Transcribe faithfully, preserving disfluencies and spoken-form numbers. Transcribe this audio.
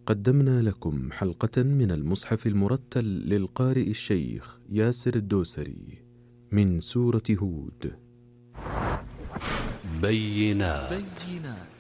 قدمنا لكم حلقة من المصحف المرتل للقارئ الشيخ ياسر الدوسري من سورة هود. بينات, بينات